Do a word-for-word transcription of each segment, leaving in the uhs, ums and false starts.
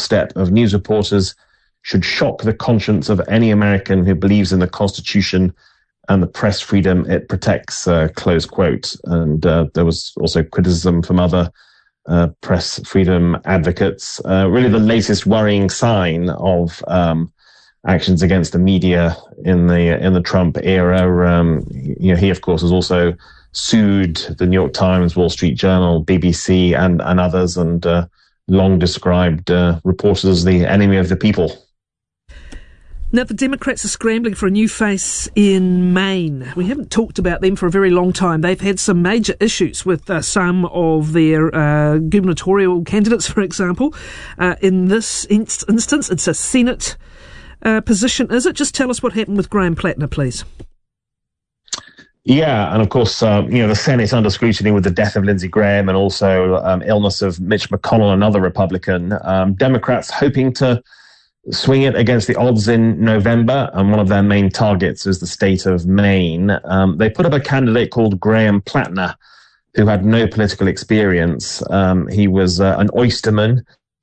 doorstep of news reporters should shock the conscience of any American who believes in the Constitution and the press freedom it protects, uh, close quote. And uh, there was also criticism from other uh, press freedom advocates. Uh, really the latest worrying sign of um, actions against the media in the in the Trump era. Um, you know, he, of course, has also sued the New York Times, Wall Street Journal, B B C, and, and others, and uh, long described uh, reporters as the enemy of the people. Now, the Democrats are scrambling for a new face in Maine. We haven't talked about them for a very long time. They've had some major issues with uh, some of their uh, gubernatorial candidates, for example. Uh, in this inst- instance, it's a Senate uh, position, is it? Just tell us what happened with Graham Plattner, please. Yeah, and of course, uh, you know, the Senate's under scrutiny with the death of Lindsey Graham and also um, illness of Mitch McConnell, another Republican. Um, Democrats hoping to swing it against the odds in November, and one of their main targets is the state of Maine. Um, they put up a candidate called Graham Plattner, who had no political experience. Um, he was uh, an oysterman,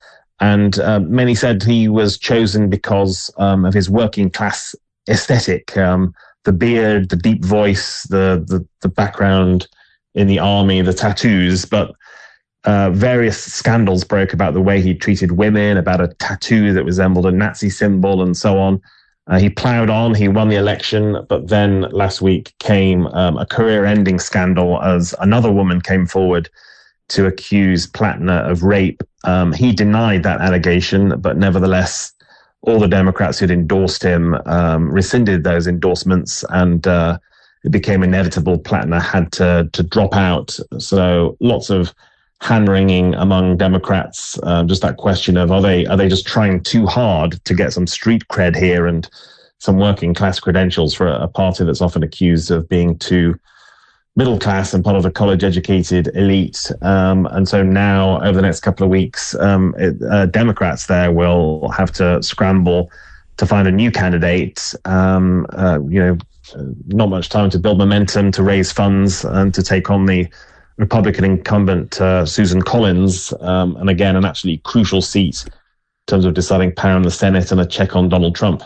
and uh, many said he was chosen because um, of his working class aesthetic. Um, the beard, the deep voice, the, the, the background in the army, the tattoos, but Uh, various scandals broke about the way he treated women, about a tattoo that resembled a Nazi symbol and so on. Uh, he ploughed on, he won the election, but then last week came um, a career-ending scandal as another woman came forward to accuse Plattner of rape. Um, he denied that allegation, but nevertheless, all the Democrats who'd endorsed him um, rescinded those endorsements, and uh, it became inevitable Plattner had to, to drop out. So lots of hand-wringing among Democrats, uh, just that question of are they are they just trying too hard to get some street cred here and some working-class credentials for a, a party that's often accused of being too middle-class and part of the college-educated elite. Um, and so now, over the next couple of weeks, um, it, uh, Democrats there will have to scramble to find a new candidate. Um, uh, you know, not much time to build momentum, to raise funds, and to take on the Republican incumbent uh, Susan Collins, um, and again, an absolutely crucial seat in terms of deciding power in the Senate and a check on Donald Trump.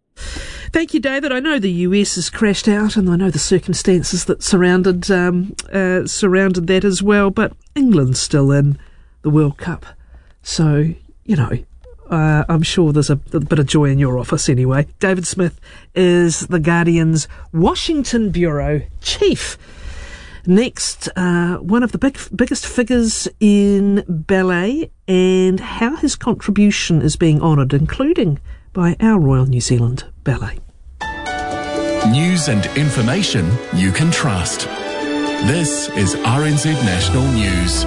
Thank you, David. I know the U S has crashed out, and I know the circumstances that surrounded um, uh, surrounded that as well, but England's still in the World Cup. So, you know, uh, I'm sure there's a, a bit of joy in your office anyway. David Smith is The Guardian's Washington Bureau Chief. Next, uh, one of the big, biggest figures in ballet and how his contribution is being honoured, including by our Royal New Zealand Ballet. News and information you can trust. This is R N Z National News.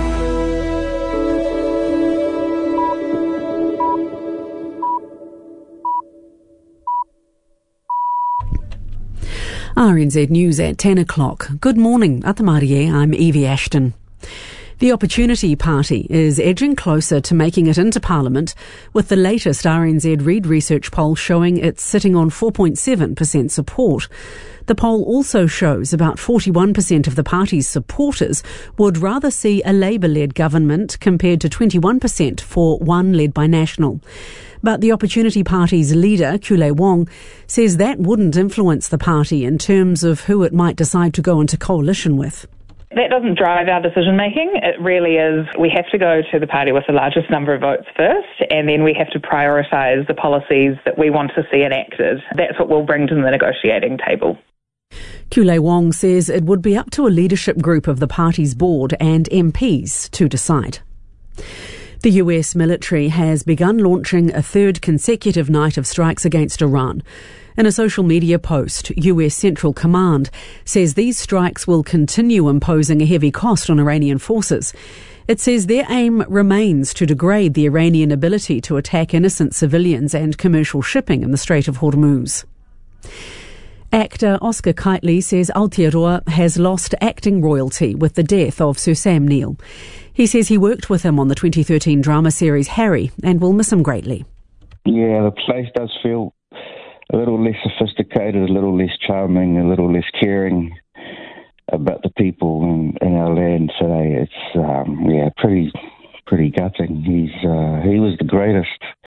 R N Z News at ten o'clock. Good morning. At the Mārie, I'm Evie Ashton. The Opportunity Party is edging closer to making it into Parliament, with the latest R N Z Reid research poll showing it's sitting on four point seven percent support. The poll also shows about forty-one percent of the party's supporters would rather see a Labour-led government compared to twenty-one percent for one led by National. But the Opportunity Party's leader, Kule Wong, says that wouldn't influence the party in terms of who it might decide to go into coalition with. That doesn't drive our decision-making. It really is, we have to go to the party with the largest number of votes first, and then we have to prioritise the policies that we want to see enacted. That's what we'll bring to the negotiating table. Kule Wong says it would be up to a leadership group of the party's board and M Ps to decide. The U S military has begun launching a third consecutive night of strikes against Iran. In a social media post, U S Central Command says these strikes will continue imposing a heavy cost on Iranian forces. It says their aim remains to degrade the Iranian ability to attack innocent civilians and commercial shipping in the Strait of Hormuz. Actor Oscar Kitely says Aotearoa has lost acting royalty with the death of Sir Sam Neill. He says he worked with him on the twenty thirteen drama series Harry and will miss him greatly. Yeah, the place does feel a little less sophisticated, a little less charming, a little less caring about the people in, in our land today. It's, um, yeah, pretty pretty gutting. He's uh, he was the greatest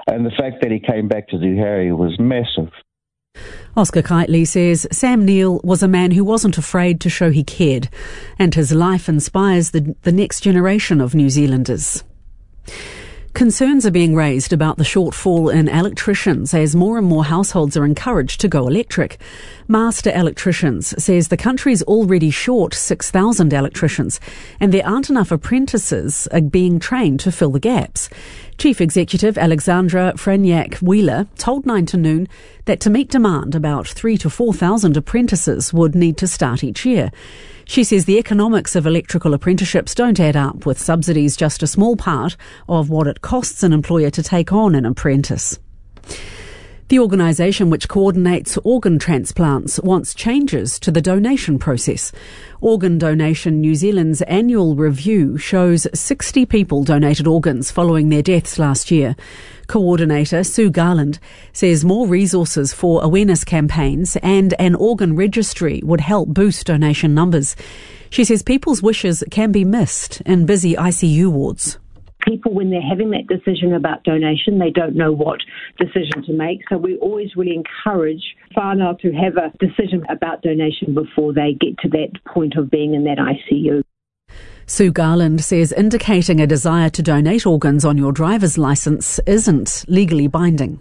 And the fact that he came back to do Harry was massive. Oscar Kitely says Sam Neill was a man who wasn't afraid to show he cared, and his life inspires the, the next generation of New Zealanders. Concerns are being raised about the shortfall in electricians as more and more households are encouraged to go electric. Master Electricians says the country's already short six thousand electricians and there aren't enough apprentices being trained to fill the gaps. Chief Executive Alexandra Freniak-Wheeler told Nine to Noon that to meet demand, about three to four thousand apprentices would need to start each year. She says the economics of electrical apprenticeships don't add up, with subsidies just a small part of what it costs an employer to take on an apprentice. The organisation which coordinates organ transplants wants changes to the donation process. Organ Donation New Zealand's annual review shows sixty people donated organs following their deaths last year. Coordinator Sue Garland says more resources for awareness campaigns and an organ registry would help boost donation numbers. She says people's wishes can be missed in busy I C U wards. People, when they're having that decision about donation, they don't know what decision to make. So we always really encourage whānau to have a decision about donation before they get to that point of being in that I C U. Sue Garland says indicating a desire to donate organs on your driver's licence isn't legally binding.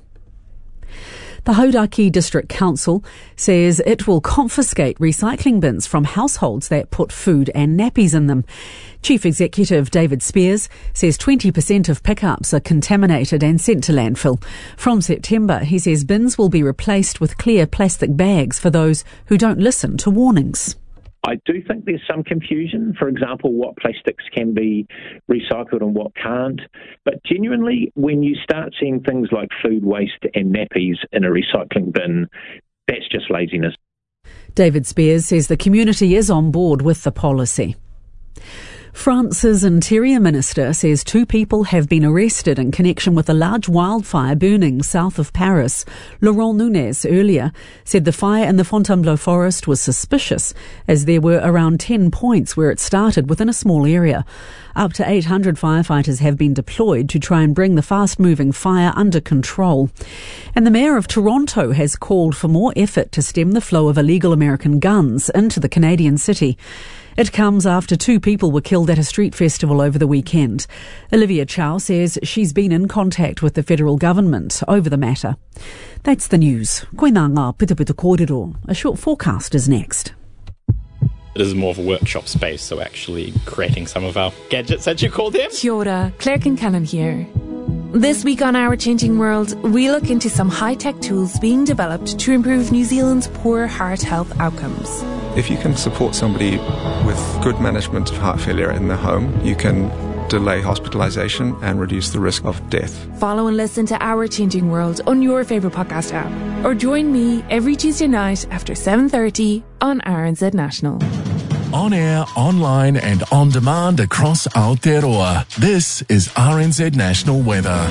The Hauraki District Council says it will confiscate recycling bins from households that put food and nappies in them. Chief Executive David Spears says twenty percent of pickups are contaminated and sent to landfill. From September, he says bins will be replaced with clear plastic bags for those who don't listen to warnings. I do think there's some confusion, for example, what plastics can be recycled and what can't. But genuinely, when you start seeing things like food waste and nappies in a recycling bin, that's just laziness. David Spears says the community is on board with the policy. France's Interior Minister says two people have been arrested in connection with a large wildfire burning south of Paris. Laurent Nunez earlier said the fire in the Fontainebleau forest was suspicious, as there were around ten points where it started within a small area. Up to eight hundred firefighters have been deployed to try and bring the fast-moving fire under control. And the Mayor of Toronto has called for more effort to stem the flow of illegal American guns into the Canadian city. It comes after two people were killed at a street festival over the weekend. Olivia Chow says she's been in contact with the federal government over the matter. That's the news. Koina ngā pita-pita kōrero. A short forecast is next. It is more of a workshop space, so actually creating some of our gadgets, as you call them. Kia ora, Claire Kincannon here. This week on Our Changing World, we look into some high-tech tools being developed to improve New Zealand's poor heart health outcomes. If you can support somebody with good management of heart failure in their home, you can delay hospitalisation and reduce the risk of death. Follow and listen to Our Changing World on your favourite podcast app. Or join me every Tuesday night after seven thirty on R N Z National. On air, online and on demand across Aotearoa. This is R N Z National Weather.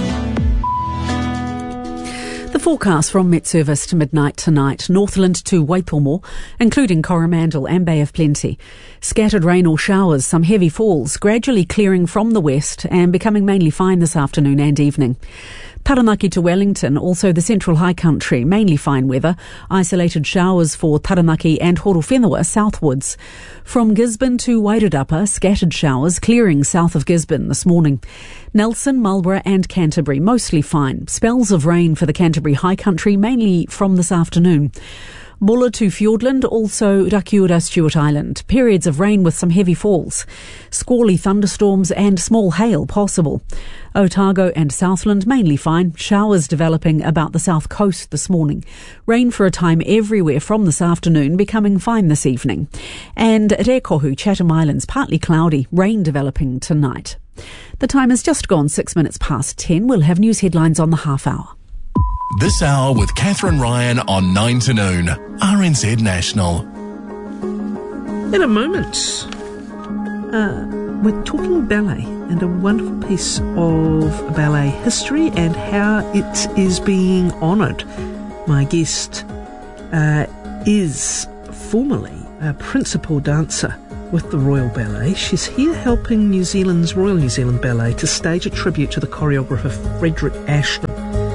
The forecast from Met Service to midnight tonight. Northland to Waitomo, including Coromandel and Bay of Plenty. Scattered rain or showers, some heavy falls, gradually clearing from the west and becoming mainly fine this afternoon and evening. Taranaki to Wellington, also the central high country, mainly fine weather. Isolated showers for Taranaki and Horowhenua southwards. From Gisborne to Wairarapa, scattered showers clearing south of Gisborne this morning. Nelson, Marlborough and Canterbury, mostly fine. Spells of rain for the Canterbury high country, mainly from this afternoon. Bulla to Fiordland, also Rakiura, Stewart Island. Periods of rain with some heavy falls. Squally thunderstorms and small hail possible. Otago and Southland mainly fine. Showers developing about the south coast this morning. Rain for a time everywhere from this afternoon, becoming fine this evening. And Rekohu, Chatham Islands, partly cloudy. Rain developing tonight. The time has just gone six minutes past ten. We'll have news headlines on the half hour. This hour with Catherine Ryan on nine to noon. R N Z National. In a moment, uh, we're talking ballet and a wonderful piece of ballet history and how it is being honoured. My guest uh, is formerly a principal dancer with the Royal Ballet. She's here helping New Zealand's Royal New Zealand Ballet to stage a tribute to the choreographer Frederick Ashton.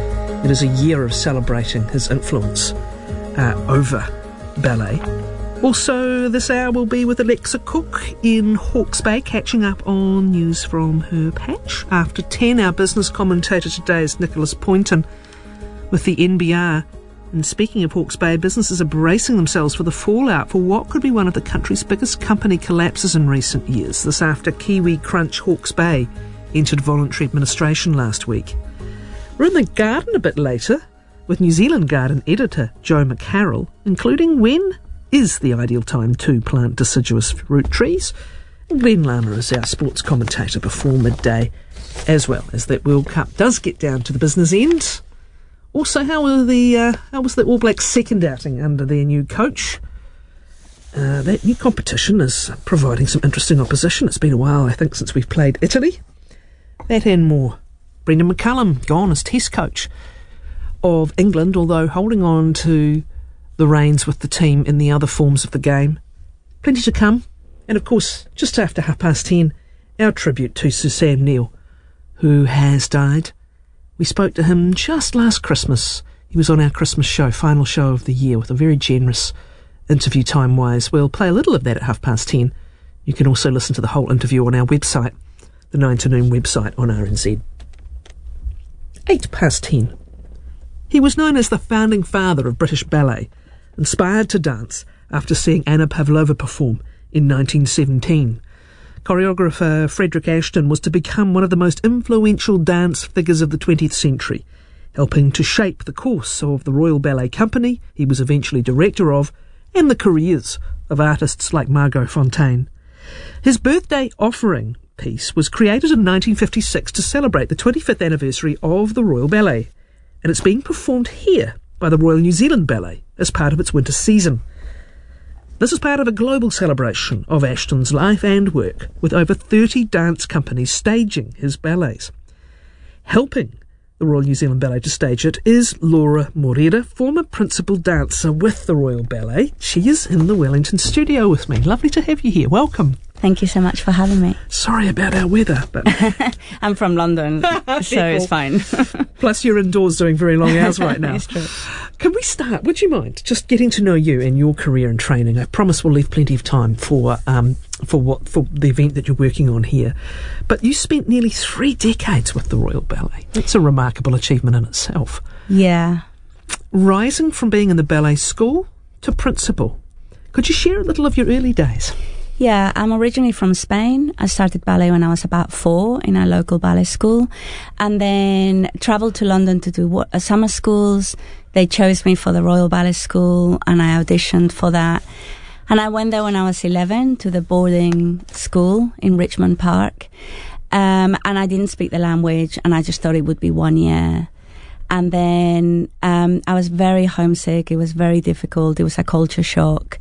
It is a year of celebrating his influence uh, over ballet. Also, this hour will be with Alexa Cook in Hawke's Bay, catching up on news from her patch. After ten, our business commentator today is Nicholas Poynton with the N B R. And speaking of Hawke's Bay, businesses are bracing themselves for the fallout for what could be one of the country's biggest company collapses in recent years. This after Kiwi Crunch Hawke's Bay entered voluntary administration last week. We're in the garden a bit later with New Zealand Garden editor Joe McCarroll, including when is the ideal time to plant deciduous fruit trees. And Glenn Lama is our sports commentator before midday, as well as that World Cup does get down to the business end. Also, how were the uh, how was the All Blacks second outing under their new coach? Uh, that new competition is providing some interesting opposition. It's been a while, I think, since we've played Italy. That and more. Brendan McCullum gone as Test coach of England, although holding on to the reins with the team in the other forms of the game. Plenty to come. And of course, just after half past ten, our tribute to Sir Sam Neill, who has died. We spoke to him just last Christmas. He was on our Christmas show, final show of the year, with a very generous interview time-wise. We'll play a little of that at half past ten. You can also listen to the whole interview on our website, the nine to noon website on R N Z. Eight past ten. He was known as the founding father of British ballet, inspired to dance after seeing Anna Pavlova perform in nineteen seventeen. Choreographer Frederick Ashton was to become one of the most influential dance figures of the twentieth century, helping to shape the course of the Royal Ballet Company he was eventually director of, and the careers of artists like Margot Fonteyn. His birthday offering piece was created in nineteen fifty-six to celebrate the twenty-fifth anniversary of the Royal Ballet, and it's being performed here by the Royal New Zealand Ballet as part of its winter season. This is part of a global celebration of Ashton's life and work, with over thirty dance companies staging his ballets. Helping the Royal New Zealand Ballet to stage it is Laura Morera, former principal dancer with the Royal Ballet. She is in the Wellington studio with me. Lovely to have you here. Welcome. Thank you so much for having me. Sorry about our weather, but I'm from London, so it's fine. Plus, you're indoors doing very long hours right now. It's true. Can we start? Would you mind just getting to know you and your career and training? I promise we'll leave plenty of time for um for what for the event that you're working on here. But you spent nearly three decades with the Royal Ballet. That's a remarkable achievement in itself. Yeah. Rising from being in the ballet school to principal. Could you share a little of your early days? Yeah, I'm originally from Spain. I started ballet when I was about four in a local ballet school, and then travelled to London to do uh, summer schools. They chose me for the Royal Ballet School, and I auditioned for that. And I went there when I was eleven to the boarding school in Richmond Park, um, and I didn't speak the language, and I just thought it would be one year. And then um, I was very homesick. It was very difficult. It was a culture shock.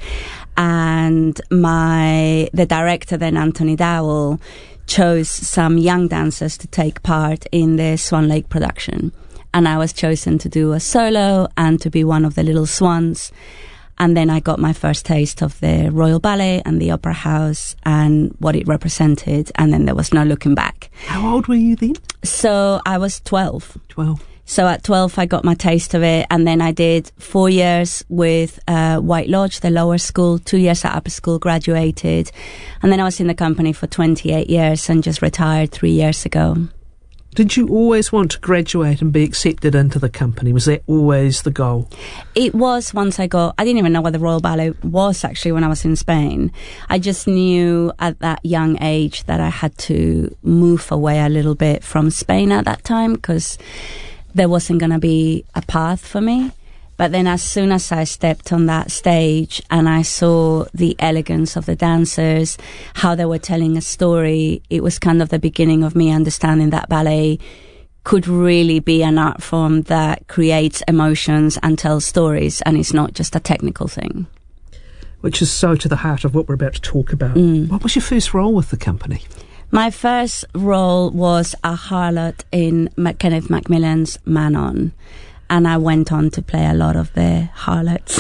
And my the director then, Anthony Dowell, chose some young dancers to take part in the Swan Lake production. And I was chosen to do a solo and to be one of the little swans. And then I got my first taste of the Royal Ballet and the Opera House and what it represented. And then there was no looking back. How old were you then? So I was twelve. twelve. So at twelve, I got my taste of it, and then I did four years with uh, White Lodge, the lower school, two years at upper school, graduated, and then I was in the company for twenty-eight years and just retired three years ago. Did you always want to graduate and be accepted into the company? Was that always the goal? It was once I got... I didn't even know what the Royal Ballet was, actually, when I was in Spain. I just knew at that young age that I had to move away a little bit from Spain at that time, because there wasn't going to be a path for me. But then as soon as I stepped on that stage and I saw the elegance of the dancers, how they were telling a story, it was kind of the beginning of me understanding that ballet could really be an art form that creates emotions and tells stories, and it's not just a technical thing. Which is so to the heart of what we're about to talk about. Mm. What was your first role with the company? My first role was a harlot in Kenneth Macmillan's Manon, and I went on to play a lot of the harlots.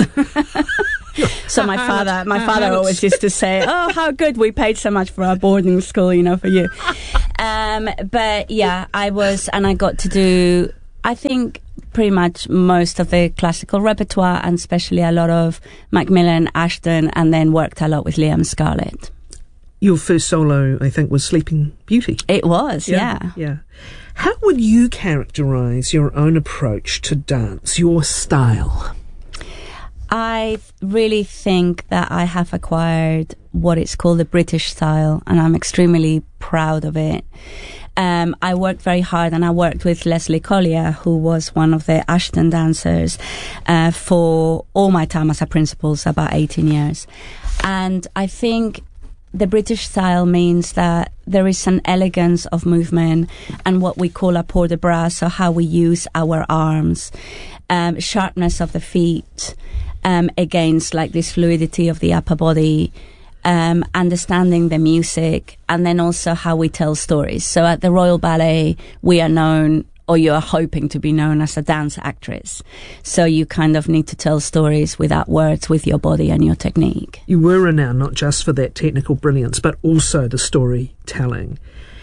So my father, my father always used to say, "Oh, how good, we paid so much for our boarding school, you know, for you." Um, but yeah, I was, and I got to do I think pretty much most of the classical repertoire, and especially a lot of Macmillan, Ashton, and then worked a lot with Liam Scarlett. Your first solo, I think, was Sleeping Beauty. It was, yeah. Yeah. yeah. How would you characterise your own approach to dance, your style? I really think that I have acquired what is called the British style, and I'm extremely proud of it. Um, I worked very hard, and I worked with Leslie Collier, who was one of the Ashton dancers, uh, for all my time as a principal, so about eighteen years. And I think the British style means that there is an elegance of movement and what we call a port de bras, so how we use our arms, um, sharpness of the feet, um, against like this fluidity of the upper body, um, understanding the music, and then also how we tell stories. So at the Royal Ballet, we are known, or you are hoping to be known, as a dance actress. So you kind of need to tell stories without words, with your body and your technique. You were renowned not just for that technical brilliance, but also the storytelling.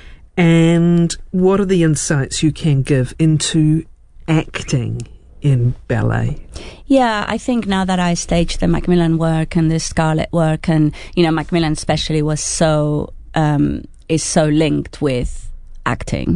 And what are the insights you can give into acting in ballet? Yeah, I think now that I staged the Macmillan work and the Scarlett work, and, you know, Macmillan especially was so, um, is so linked with acting.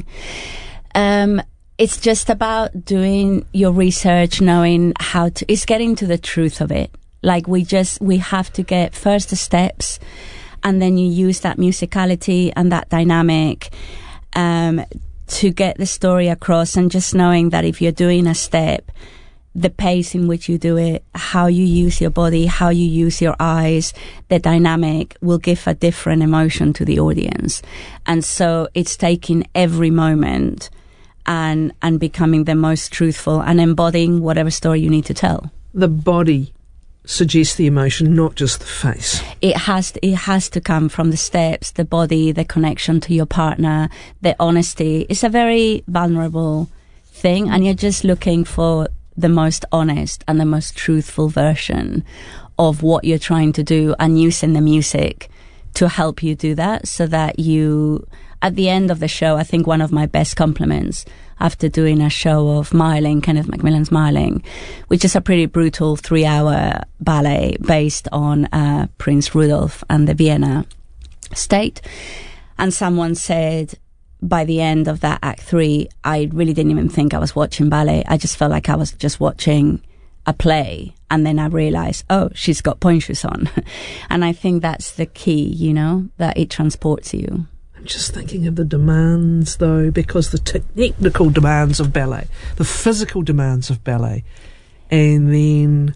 Um, It's just about doing your research, knowing how to, it's getting to the truth of it. Like we just, we have to get first the steps, and then you use that musicality and that dynamic, um, to get the story across, and just knowing that if you're doing a step, the pace in which you do it, how you use your body, how you use your eyes, the dynamic will give a different emotion to the audience. And so it's taking every moment and and becoming the most truthful and embodying whatever story you need to tell. The body suggests the emotion, not just the face. It has to, it has to come from the steps, the body, the connection to your partner, the honesty. It's a very vulnerable thing, and you're just looking for the most honest and the most truthful version of what you're trying to do, and using the music to help you do that, so that you, at the end of the show, I think one of my best compliments after doing a show of Marling, Kenneth Macmillan's Marling, which is a pretty brutal three-hour ballet based on uh, Prince Rudolf and the Vienna state. And someone said, by the end of that act three, I really didn't even think I was watching ballet. I just felt like I was just watching a play. And then I realized, oh, she's got pointe shoes on. And I think that's the key, you know, that it transports you. I'm just thinking of the demands, though, because the technical demands of ballet, the physical demands of ballet, and then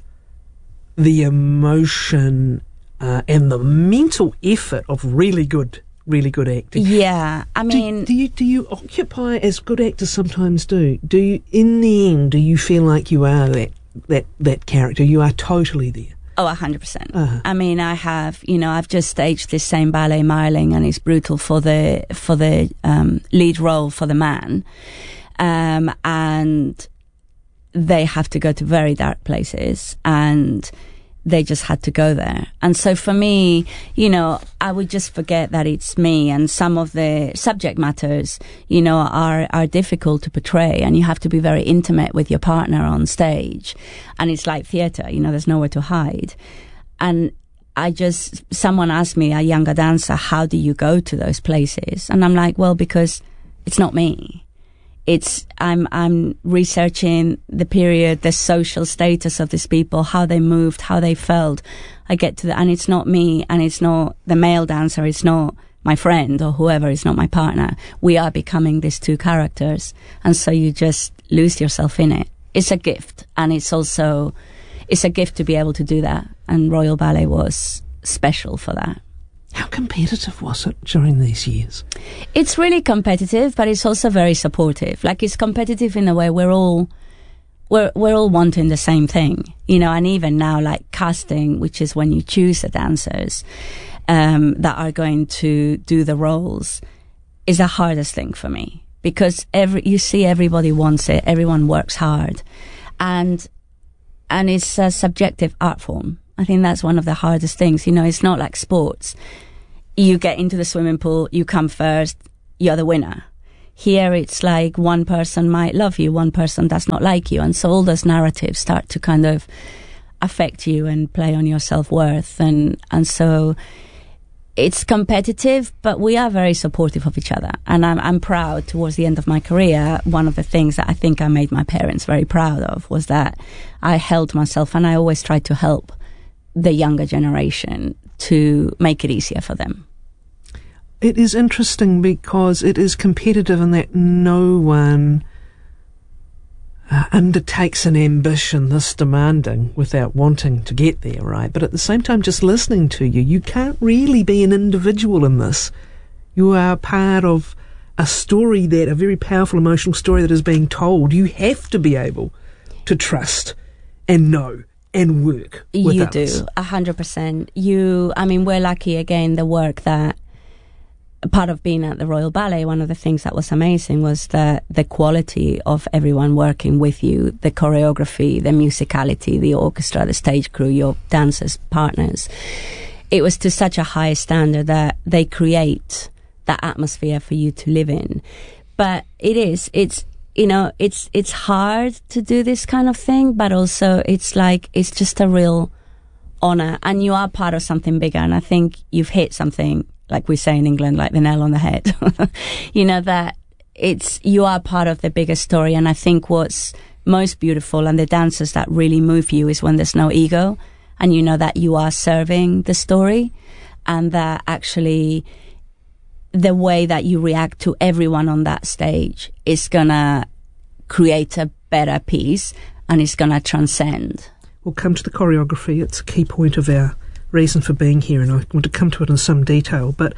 the emotion uh, and the mental effort of really good really good acting. Yeah, I mean... Do, do you do you occupy, as good actors sometimes do, do you, in the end, do you feel like you are that that, that character? You are totally there? Oh, one hundred percent. Uh-huh. I mean, I have, you know, I've just staged this same ballet, Marling, and it's brutal for the, for the um, lead role for the man. Um, and they have to go to very dark places, and they just had to go there. And so for me, you know, I would just forget that it's me, and some of the subject matters, you know, are, are difficult to portray, and you have to be very intimate with your partner on stage. And it's like theatre, you know, there's nowhere to hide. And I just, someone asked me, a younger dancer, how do you go to those places? And I'm like, well, because it's not me. It's, I'm, I'm researching the period, the social status of these people, how they moved, how they felt. I get to the, and it's not me, and it's not the male dancer, it's not my friend or whoever, it's not my partner. We are becoming these two characters. And so you just lose yourself in it. It's a gift. And it's also, it's a gift to be able to do that. And Royal Ballet was special for that. How competitive was it during these years? It's really competitive, but it's also very supportive. Like, it's competitive in a way we're all we're we're all wanting the same thing, you know. And even now, like casting, which is when you choose the dancers um, that are going to do the roles, is the hardest thing for me, because every you see everybody wants it, everyone works hard, and and it's a subjective art form. I think that's one of the hardest things. You know, it's not like sports. You get into the swimming pool, you come first, you're the winner. Here it's like one person might love you, one person does not like you. And so all those narratives start to kind of affect you and play on your self-worth. And, and so it's competitive, but we are very supportive of each other. And I'm, I'm proud towards the end of my career. One of the things that I think I made my parents very proud of was that I held myself, and I always tried to help the younger generation to make it easier for them. It is interesting because it is competitive in that no one uh, undertakes an ambition this demanding without wanting to get there, right? But at the same time, just listening to you, you can't really be an individual in this. You are part of a story, that a very powerful emotional story that is being told. You have to be able to trust and know and work with you others. do, a hundred percent. You, I mean, we're lucky again, the work that, part of being at the Royal Ballet, one of the things that was amazing was the, the quality of everyone working with you, the choreography, the musicality, the orchestra, the stage crew, your dancers, partners. It was to such a high standard that they create that atmosphere for you to live in. But it is, it's, you know, it's, it's hard to do this kind of thing, but also it's like, it's just a real honor, and you are part of something bigger. And I think you've hit something, like we say in England, like the nail on the head. You know, that it's, you are part of the bigger story. And I think what's most beautiful and the dances that really move you is when there's no ego, and you know that you are serving the story, and that actually the way that you react to everyone on that stage is gonna create a better piece, and it's gonna transcend. We'll come to the choreography. It's a key point of our reason for being here, and I want to come to it in some detail. But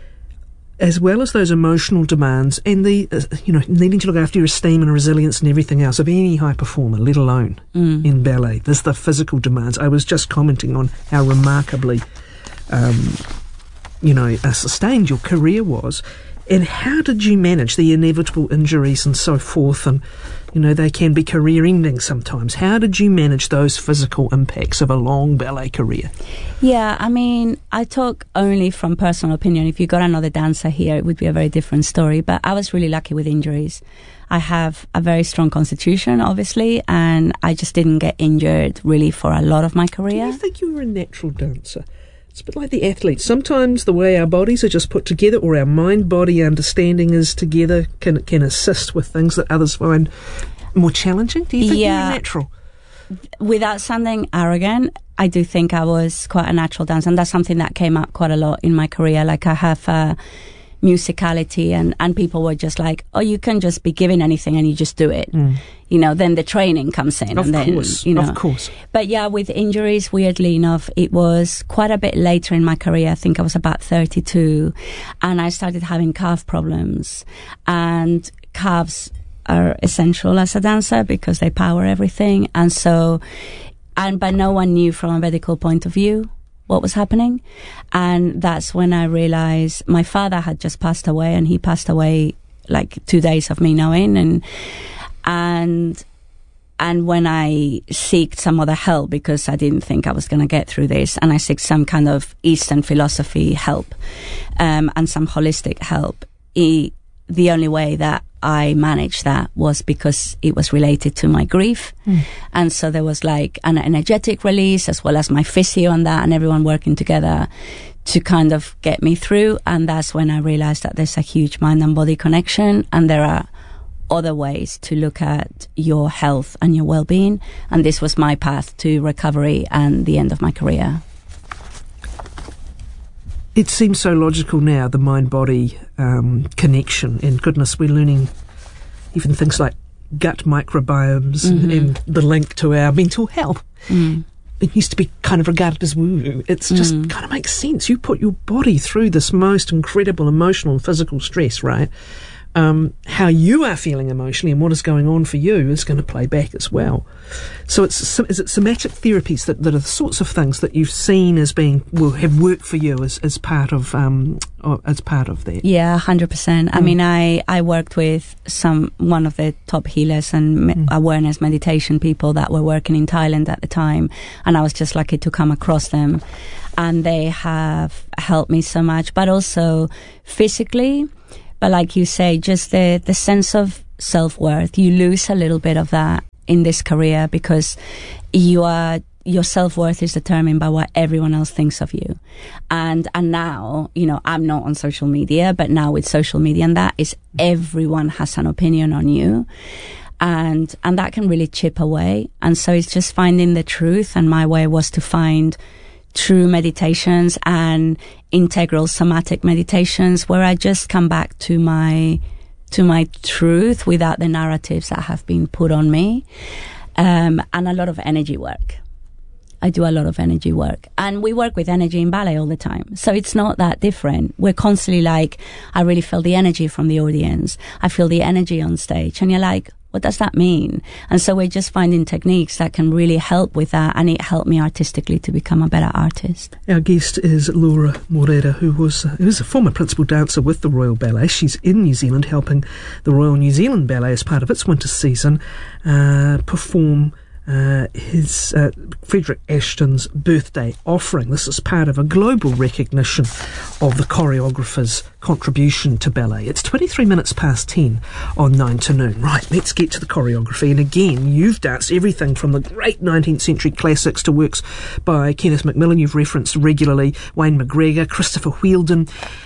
as well as those emotional demands and the, uh, you know, needing to look after your esteem and resilience and everything else of any high performer, let alone mm. in ballet, there's the physical demands. I was just commenting on how remarkably, um, you know, uh, sustained your career was. And how did you manage the inevitable injuries and so forth? And, you know, they can be career-ending sometimes. How did you manage those physical impacts of a long ballet career? Yeah, I mean, I talk only from personal opinion. If you got another dancer here, it would be a very different story. But I was really lucky with injuries. I have a very strong constitution, obviously, and I just didn't get injured really for a lot of my career. Do you think you were a natural dancer? It's a bit like the athletes. Sometimes the way our bodies are just put together, or our mind-body understanding is together, can can assist with things that others find more challenging. Do you think yeah. you're natural? Without sounding arrogant, I do think I was quite a natural dancer, and that's something that came up quite a lot in my career. Like, I have uh, musicality, and, and people were just like, oh, you can just be given anything and you just do it. Mm. You know, then the training comes in. Of and then, course, you know. of course. But yeah, with injuries, weirdly enough, it was quite a bit later in my career. I think I was about thirty-two, and I started having calf problems. And calves are essential as a dancer because they power everything. And so, and but no one knew from a medical point of view what was happening. And that's when I realized my father had just passed away, and he passed away like two days of me knowing. And and and when I seeked some other help, because I didn't think I was going to get through this, and I seeked some kind of Eastern philosophy help um, and some holistic help, it, the only way that I managed that was because it was related to my grief. Mm. And so there was like an energetic release, as well as my physio and that, and everyone working together to kind of get me through. And that's when I realized that there's a huge mind and body connection, and there are other ways to look at your health and your well-being. And this was my path to recovery and the end of my career. It seems so logical now, the mind-body um, connection. And goodness, we're learning even things like gut microbiomes mm-hmm. and the link to our mental health. Mm. It used to be kind of regarded as woo-woo. It's just mm. kind of makes sense. You put your body through this most incredible emotional and physical stress, right? Um, how you are feeling emotionally and what is going on for you is going to play back as well. So it's is it somatic therapies that, that are the sorts of things that you've seen as being will have worked for you as, as part of um as part of that? Yeah, one hundred percent. Mm. I mean, I, I worked with some one of the top healers and me- mm. awareness meditation people that were working in Thailand at the time, and I was just lucky to come across them, and they have helped me so much. But also physically, But like you say, just the, the sense of self-worth, you lose a little bit of that in this career because you are, your self-worth is determined by what everyone else thinks of you. And, and now, you know, I'm not on social media, but now with social media and that is everyone has an opinion on you. And, and that can really chip away. And so it's just finding the truth. And my way was to find true meditations and integral somatic meditations where I just come back to my, to my truth without the narratives that have been put on me. Um, and a lot of energy work. I do a lot of energy work. And we work with energy in ballet all the time. So it's not that different. We're constantly like, I really feel the energy from the audience. I feel the energy on stage. And you're like, what does that mean? And so we're just finding techniques that can really help with that. And it helped me artistically to become a better artist. Our guest is Laura Morera, who was, who is a former principal dancer with the Royal Ballet. She's in New Zealand helping the Royal New Zealand Ballet as part of its winter season uh, perform Uh, his uh, Frederick Ashton's birthday offering. This is part of a global recognition of the choreographer's contribution to ballet. It's twenty-three minutes past ten on nine to noon. Right, let's get to the choreography. And again, you've danced everything from the great nineteenth century classics to works by Kenneth Macmillan. You've referenced regularly Wayne McGregor, Christopher Wheeldon.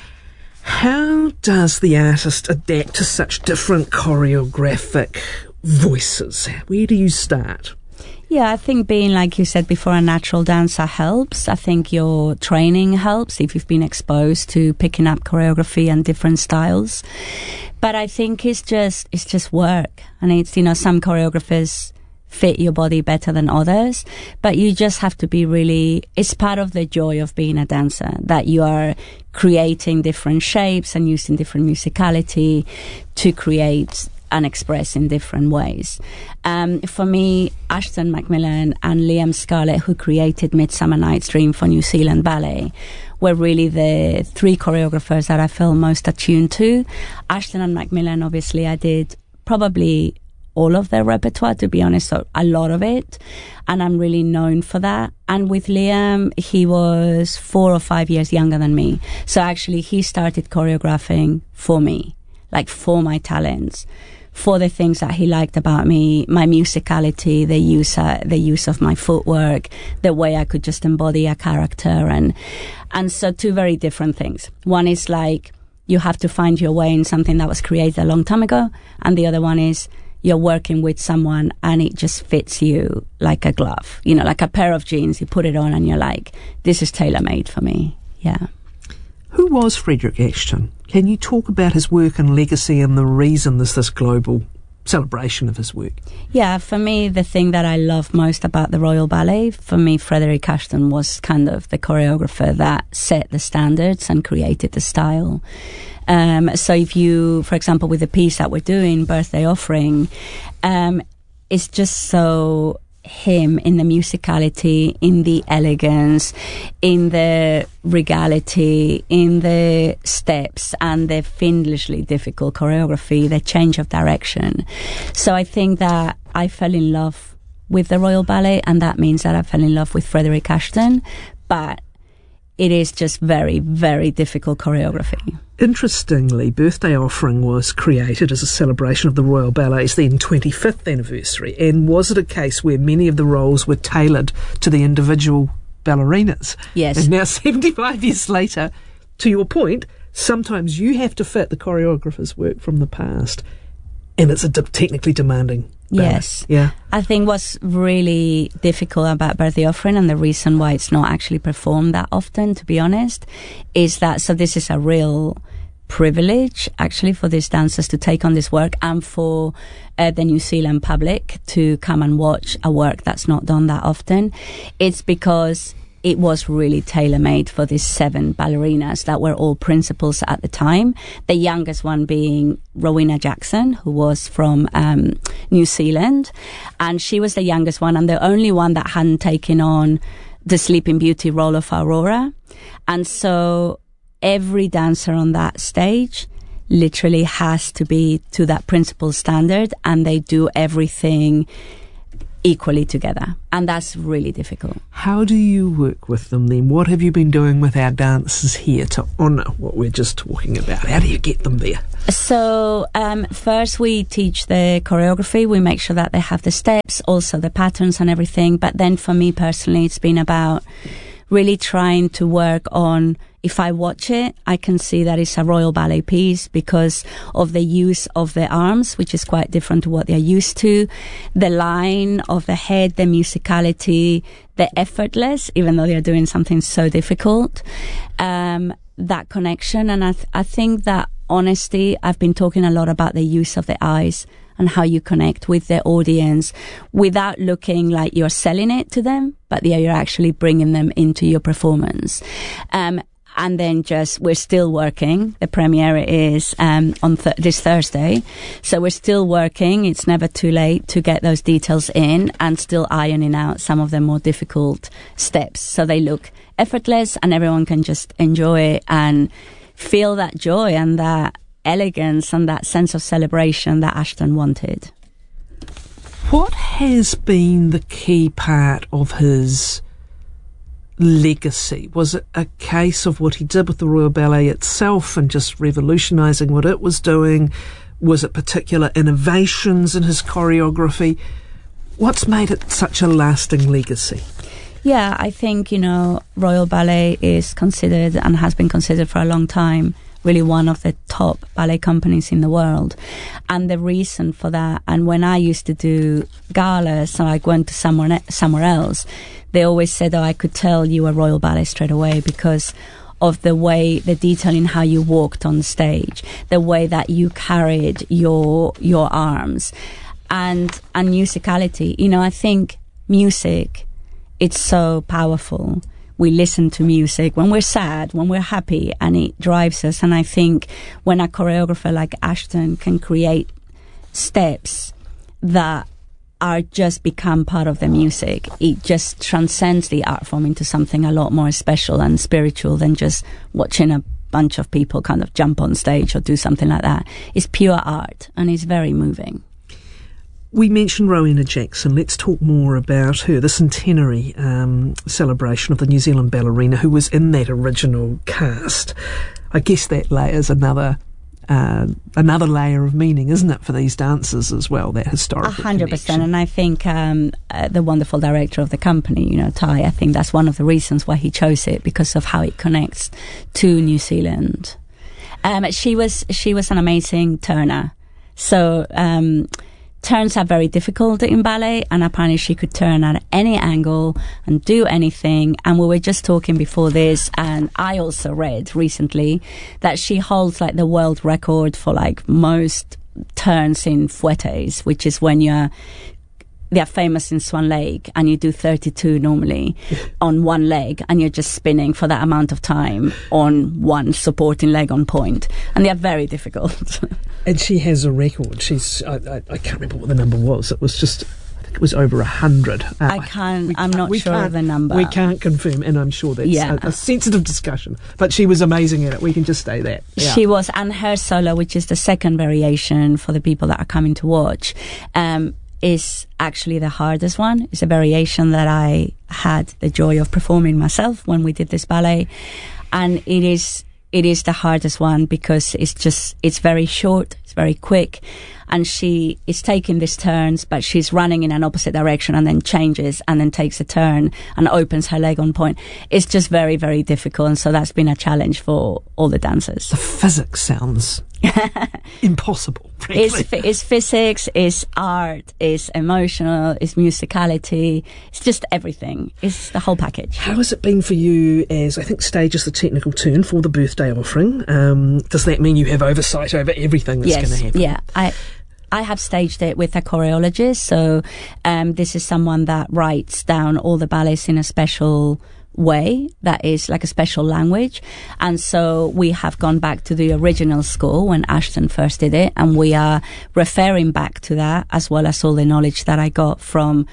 How does the artist adapt to such different choreographic voices? Where do you start? Yeah, I think being, like you said before, a natural dancer helps. I think your training helps if you've been exposed to picking up choreography and different styles. But I think it's just, it's just work. And it's, you know, some choreographers fit your body better than others, but you just have to be really, it's part of the joy of being a dancer, that you are creating different shapes and using different musicality to create and express in different ways. Um, for me, Ashton Macmillan and Liam Scarlett, who created Midsummer Night's Dream for New Zealand Ballet, were really the three choreographers that I feel most attuned to. Ashton and Macmillan, obviously, I did probably all of their repertoire, to be honest, so a lot of it, and I'm really known for that. And with Liam, he was four or five years younger than me, so actually he started choreographing for me, like for my talents, for the things that he liked about me, my musicality, the use, uh, the use of my footwork, the way I could just embody a character. And, and so two very different things. One is like, you have to find your way in something that was created a long time ago. And the other one is, you're working with someone and it just fits you like a glove, you know, like a pair of jeans. You put it on and you're like, this is tailor-made for me. Yeah. Who was Frederick Ashton? Can you talk about his work and legacy and the reason there's this global celebration of his work? Yeah, for me, the thing that I love most about the Royal Ballet, for me, Frederick Ashton was kind of the choreographer that set the standards and created the style. Um, so if you, for example, with the piece that we're doing, Birthday Offering, um, it's just so him in the musicality, in the elegance, in the regality, in the steps and the fiendishly difficult choreography, the change of direction. So I think that I fell in love with the Royal Ballet, and that means that I fell in love with Frederick Ashton, but it is just very, very difficult choreography. Interestingly, Birthday Offering was created as a celebration of the Royal Ballet's then twenty-fifth anniversary. And was it a case where many of the roles were tailored to the individual ballerinas? Yes. And now, seventy-five years later, to your point, sometimes you have to fit the choreographer's work from the past, and it's a de- technically demanding ballet. Yes. Yeah. I think what's really difficult about Birthday Offering, and the reason why it's not actually performed that often, to be honest, is that, so this is a real privilege actually for these dancers to take on this work, and for uh, the New Zealand public to come and watch a work that's not done that often. It's because it was really tailor-made for these seven ballerinas that were all principals at the time. The youngest one being Rowena Jackson, who was from um, New Zealand. And she was the youngest one and the only one that hadn't taken on the Sleeping Beauty role of Aurora. And so every dancer on that stage literally has to be to that principal standard, and they do everything equally together, and that's really difficult. How do you work with them then? What have you been doing with our dancers here to honour what we're just talking about? How do you get them there? So um, first we teach the choreography, we make sure that they have the steps, also the patterns and everything, but then for me personally it's been about really trying to work on, if I watch it, I can see that it's a Royal Ballet piece because of the use of the arms, which is quite different to what they're used to, the line of the head, the musicality, the effortless, even though they're doing something so difficult, um, that connection. And I, th- I think that honesty, I've been talking a lot about the use of the eyes and how you connect with the audience without looking like you're selling it to them, but that you're actually bringing them into your performance. Um, and then just, we're still working. The premiere is um, on th- this Thursday. So we're still working. It's never too late to get those details in and still ironing out some of the more difficult steps. So they look effortless and everyone can just enjoy it and feel that joy and that elegance and that sense of celebration that Ashton wanted. What has been the key part of his legacy? Was it a case of what he did with the Royal Ballet itself and just revolutionising what it was doing? Was it particular innovations in his choreography? What's made it such a lasting legacy? Yeah, I think, you know, Royal Ballet is considered and has been considered for a long time really one of the top ballet companies in the world. And the reason for that, and when I used to do galas, so I went to somewhere, somewhere else, they always said, oh, I could tell you were Royal Ballet straight away because of the way, the detail in how you walked on the stage, the way that you carried your your arms, and and musicality. You know, I think music, it's so powerful. We listen to music when we're sad, when we're happy, and it drives us. And I think when a choreographer like Ashton can create steps that are just become part of the music, it just transcends the art form into something a lot more special and spiritual than just watching a bunch of people kind of jump on stage or do something like that. It's pure art and it's very moving. We mentioned Rowena Jackson. Let's talk more about her, the centenary um, celebration of the New Zealand ballerina who was in that original cast. I guess that layers another uh, another layer of meaning, isn't it, for these dancers as well, that historical connection. A hundred percent. And I think um, uh, the wonderful director of the company, you know, Ty, I think that's one of the reasons why he chose it, because of how it connects to New Zealand. Um, she was she was an amazing turner. So... Um, turns are very difficult in ballet, and apparently she could turn at any angle and do anything. And we were just talking before this, and I also read recently that she holds like the world record for like most turns in fouettes, which is when you're they're famous in Swan Lake and you do thirty-two normally on one leg and you're just spinning for that amount of time on one supporting leg on point, and they're very difficult. And she has a record. She's I, I, I can't remember what the number was. It was just I think it was over a hundred. Uh, I can't we, I'm not sure of the number. We can't confirm, and I'm sure that's yeah. a, a sensitive discussion, but she was amazing at it. We can just say that. Yeah. She was, and her solo, which is the second variation for the people that are coming to watch, um is actually the hardest one. It's a variation that I had the joy of performing myself when we did this ballet, and it is it is the hardest one because it's just it's very short, it's very quick, and she is taking these turns, but she's running in an opposite direction and then changes and then takes a turn and opens her leg on point. It's just very, very difficult, and so that's been a challenge for all the dancers. The physics sounds impossible. It's, it's physics, it's art, it's emotional, it's musicality, it's just everything. It's the whole package. How has it been for you as, I think stage is the technical term for the birthday offering? Um, does that mean you have oversight over everything that's yes, going to happen? Yeah, I I have staged it with a choreologist, so um, this is someone that writes down all the ballets in a special way that is like a special language, and so we have gone back to the original score when Ashton first did it, and we are referring back to that as well as all the knowledge that I got from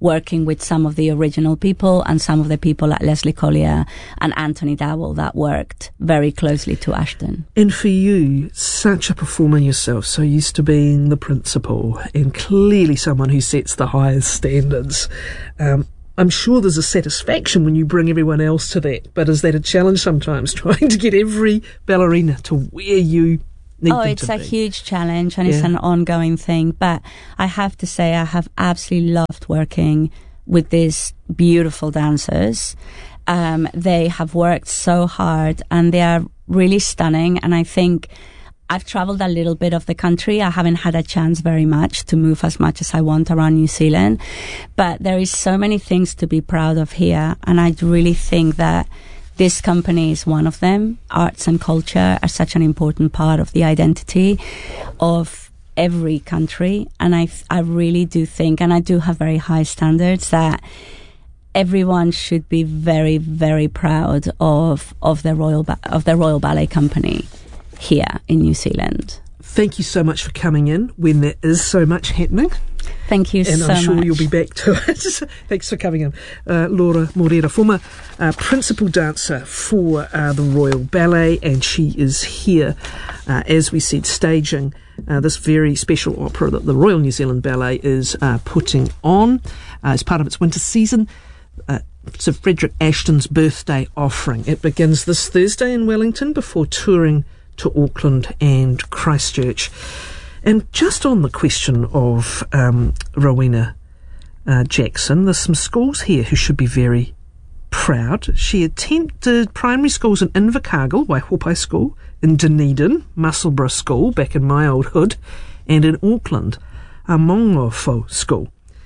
working with some of the original people and some of the people like Leslie Collier and Anthony Dowell that worked very closely to Ashton. And for you, such a performer yourself, so used to being the principal and clearly someone who sets the highest standards, um, I'm sure there's a satisfaction when you bring everyone else to that, but is that a challenge sometimes, trying to get every ballerina to where you need oh, them it's to a be? huge challenge, and Yeah. it's an ongoing thing. But I have to say, I have absolutely loved working with these beautiful dancers. Um, they have worked so hard, and they are really stunning. And I think I've traveled a little bit of the country. I haven't had a chance very much to move as much as I want around New Zealand. But there is so many things to be proud of here, and I really think that this company is one of them. Arts and culture are such an important part of the identity of every country. And I, I really do think, and I do have very high standards, that everyone should be very, very proud of, of the Royal, ba- of the Royal Ballet Company here in New Zealand. Thank you so much for coming in when there is so much happening. Thank you and so much. And I'm sure you'll be back to it. Thanks for coming in. Uh, Laura Morera, former uh, principal dancer for uh, the Royal Ballet, and she is here, uh, as we said, staging uh, this very special opera that the Royal New Zealand Ballet is uh, putting on uh, as part of its winter season. Uh, Sir Frederick Ashton's birthday offering. It begins this Thursday in Wellington before touring to Auckland and Christchurch. And just on the question of um, Rowena uh, Jackson, there's some schools here who should be very proud. She attended primary schools in Invercargill, Waihopai School, in Dunedin, Musselburgh School, back in my old hood, and in Auckland, uh, Mongofo School.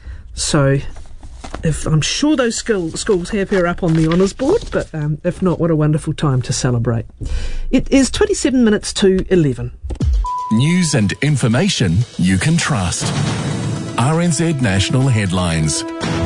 So if I'm sure those school, schools have her up on the honours board, but um, if not, what a wonderful time to celebrate. It is twenty-seven minutes to eleven. News and information you can trust. R N Z National Headlines.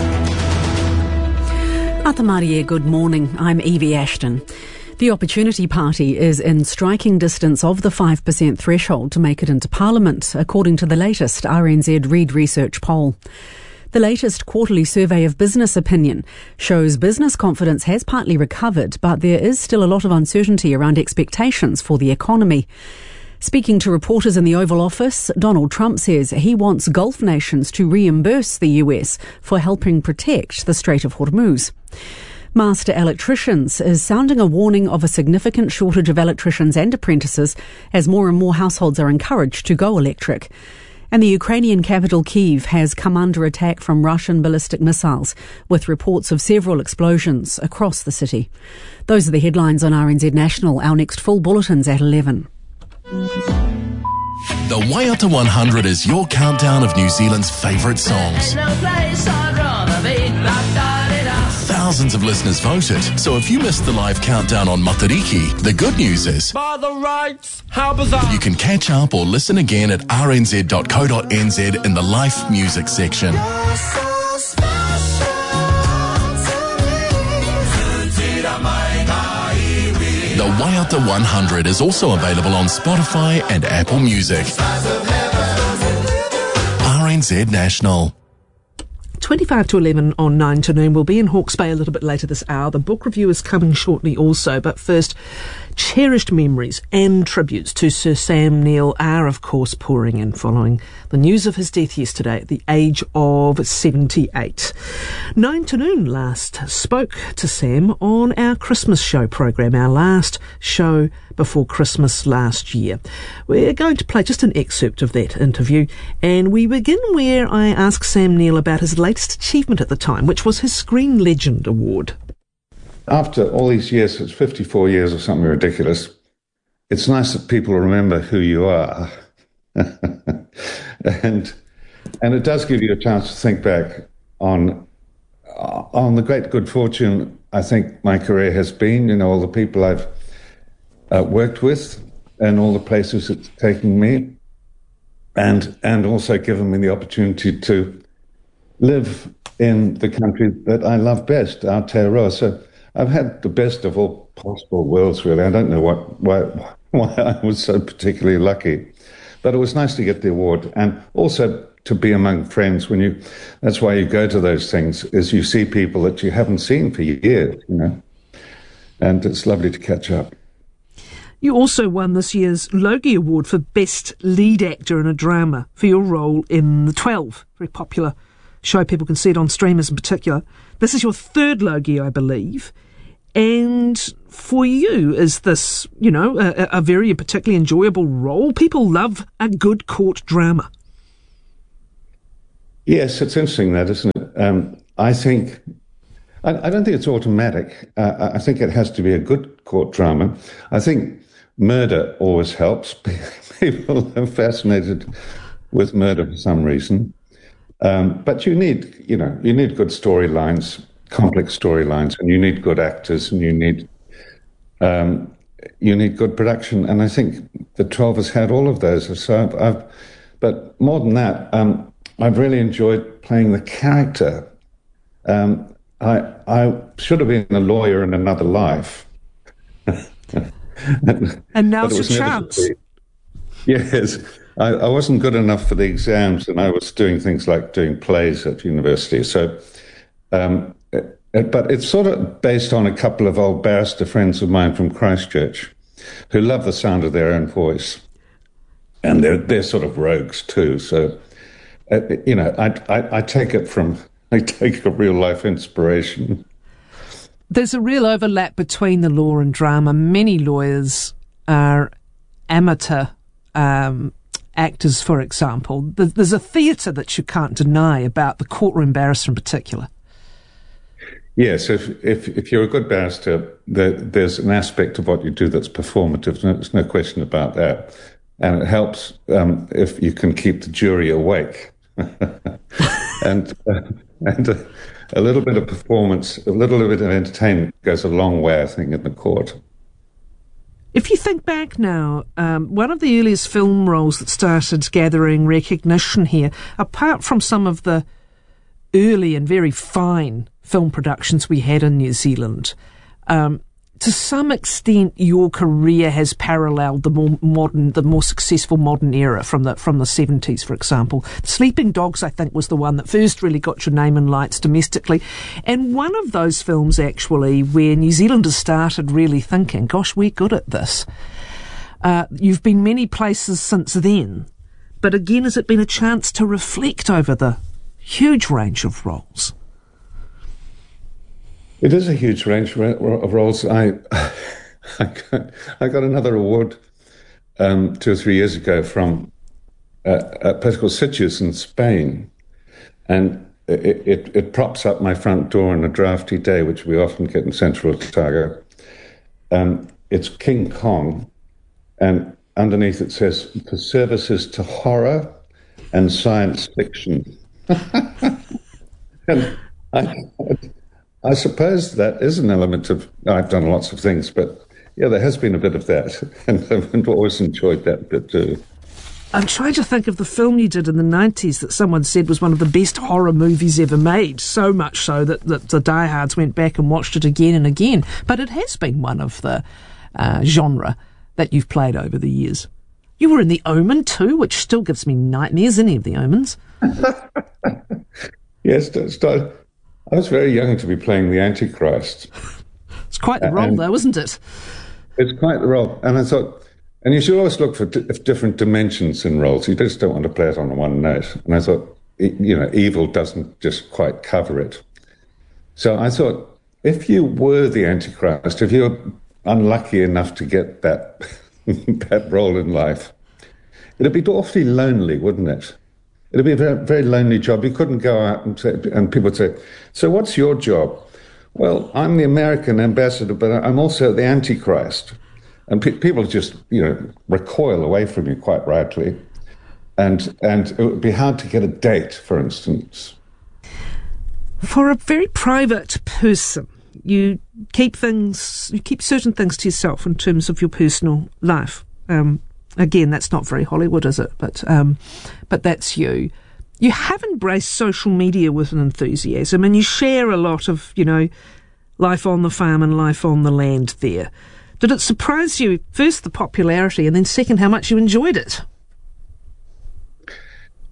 Atamarie, good morning. I'm Evie Ashton. The Opportunity Party is in striking distance of the five percent threshold to make it into Parliament, according to the latest R N Z Reid Research poll. The latest quarterly survey of business opinion shows business confidence has partly recovered, but there is still a lot of uncertainty around expectations for the economy. Speaking to reporters in the Oval Office, Donald Trump says he wants Gulf nations to reimburse the U S for helping protect the Strait of Hormuz. Master Electricians is sounding a warning of a significant shortage of electricians and apprentices as more and more households are encouraged to go electric. And the Ukrainian capital Kyiv has come under attack from Russian ballistic missiles, with reports of several explosions across the city. Those are the headlines on R N Z National. Our next full bulletin's at eleven. The Waiata one hundred is your countdown of New Zealand's favourite songs. Thousands of listeners voted, so if you missed the live countdown on Matariki, the good news is by the rights, how bizarre. You can catch up or listen again at r n z dot co dot n z in the Life Music section. The Waiata one hundred is also available on Spotify and Apple Music. R N Z National. twenty-five to eleven on nine to noon. We'll be in Hawke's Bay a little bit later this hour. The book review is coming shortly also, but first, cherished memories and tributes to Sir Sam Neill are, of course, pouring in following the news of his death yesterday at the age of seventy-eight. nine to noon last spoke to Sam on our Christmas show program, our last show before Christmas last year. We're going to play just an excerpt of that interview, and we begin where I ask Sam Neill about his latest achievement at the time, which was his Screen Legend Award. After all these years, it's fifty-four years or something ridiculous, it's nice that people remember who you are. and and it does give you a chance to think back on on the great good fortune I think my career has been, you know, all the people I've uh, worked with and all the places it's taken me, and and also given me the opportunity to live in the country that I love best, Aotearoa. So I've had the best of all possible worlds, really. I don't know what why why I was so particularly lucky. but it was nice to get the award, and also to be among friends. When you, that's why you go to those things, is you see people that you haven't seen for years, you know, and it's lovely to catch up. You also won this year's Logie Award for Best Lead Actor in a Drama for your role in The twelve, very popular show. People can see it on streamers in particular. This is your third Logie, I believe. And for you, is this, you know, a, a very particularly enjoyable role? People love a good court drama. Yes, it's interesting that, isn't it? Um, I think, I, I don't think it's automatic. Uh, I think it has to be a good court drama. I think murder always helps. People are fascinated with murder for some reason. Um, but you need, you know, you need good storylines, complex storylines, and you need good actors, and you need, um, you need good production. And I think The twelve has had all of those. So I've, I've but more than that, um, I've really enjoyed playing the character. Um, I I should have been a lawyer in another life. and, and now's your chance. Yes. I, I wasn't good enough for the exams, and I was doing things like doing plays at university. So, um, it, it, but it's sort of based on a couple of old barrister friends of mine from Christchurch who love the sound of their own voice. And they're, they're sort of rogues too. So, uh, you know, I, I, I take it from, I take a real life inspiration. There's a real overlap between the law and drama. Many lawyers are amateur um, actors, for example. There's a theatre that you can't deny about the courtroom barrister in particular. Yes, if if, if you're a good barrister, there, there's an aspect of what you do that's performative. There's no question about that. And it helps um, if you can keep the jury awake. and uh, and uh, a little bit of performance, a little bit of entertainment goes a long way, I think, in the court. If you think back now, um, one of the earliest film roles that started gathering recognition here, apart from some of the early and very fine film productions we had in New Zealand, um, to some extent your career has paralleled the more modern, the more successful modern era from the from the seventies, for example. Sleeping Dogs, I think, was the one that first really got your name in lights domestically. And one of those films, actually, where New Zealanders started really thinking, gosh, we're good at this. Uh, you've been many places since then. But again, has it been a chance to reflect over the huge range of roles? It is a huge range of roles. I I got, I got another award um, two or three years ago from uh, a place called Sitges in Spain, and it, it, it props up my front door on a drafty day, which we often get in Central Otago. Um, it's King Kong, and underneath it says, "For services to horror and science fiction." and I... I suppose that is an element of, I've done lots of things, but yeah, there has been a bit of that, and I've always enjoyed that bit too. I'm trying to think of the film you did in the nineties that someone said was one of the best horror movies ever made, so much so that, that the diehards went back and watched it again and again. But it has been one of the uh, genre that you've played over the years. You were in The Omen too, which still gives me nightmares, any of The Omens. Yes, it's not. I was very young to be playing the Antichrist. It's quite the role, and though, isn't it? It's quite the role. And I thought, and you should always look for d- different dimensions in roles. You just don't want to play it on one note. And I thought, you know, evil doesn't just quite cover it. So I thought, if you were the Antichrist, if you're unlucky enough to get that that role in life, it'd be awfully lonely, wouldn't it? It'd be a very, very lonely job. You couldn't go out and say, and people would say, "So what's your job?" "Well, I'm the American ambassador, but I'm also the Antichrist." And pe- people just, you know, recoil away from you quite rightly. And and it would be hard to get a date, for instance. For a very private person, you keep things, you keep certain things to yourself in terms of your personal life. Um, Again, that's not very Hollywood, is it? But um, but that's you. You have embraced social media with an enthusiasm, and you share a lot of, you know, life on the farm and life on the land there. Did it surprise you, first, the popularity, and then second, how much you enjoyed it?